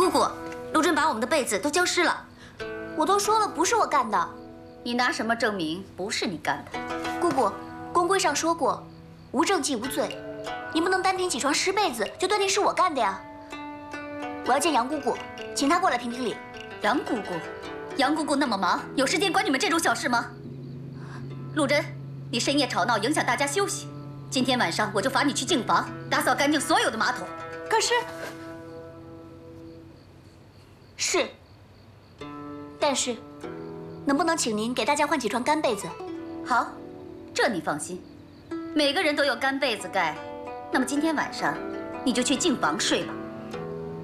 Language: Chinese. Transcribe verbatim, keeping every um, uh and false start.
姑姑，陆真把我们的被子都浇湿了。 我都说了不是我干的。 你拿什么证明不是你干的？ 姑姑，公规上说过，无证即无罪。你不能单凭起床湿被子就断定是我干的呀。我要见杨姑姑，请她过来评评理。 杨姑姑，杨姑姑那么忙，有时间管你们这种小事吗？陆真，你深夜吵闹，影响大家休息。今天晚上我就罚你去净房，打扫干净所有的马桶。 可是，是，但是，能不能请您给大家换几床干被子？ 好，这你放心，每个人都有干被子盖。那么今天晚上，你就去净房睡吧。